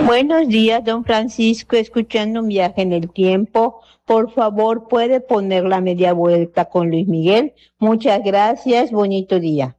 Buenos días, don Francisco, escuchando un viaje en el tiempo. Por favor, ¿puede poner la media vuelta con Luis Miguel? Muchas gracias, bonito día.